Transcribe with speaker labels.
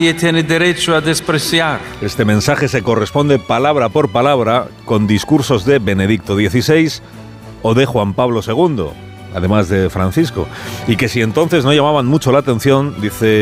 Speaker 1: nadie tiene derecho a despreciar.
Speaker 2: Este mensaje se corresponde palabra por palabra con discursos de Benedicto XVI o de Juan Pablo II, además de Francisco, y que si entonces no llamaban mucho la atención, dice